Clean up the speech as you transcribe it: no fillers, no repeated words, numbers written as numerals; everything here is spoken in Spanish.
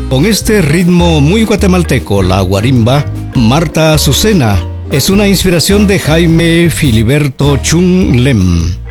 Con este ritmo muy guatemalteco, la guarimba, Marta Azucena, es una inspiración de Jaime Filiberto Chung Lem.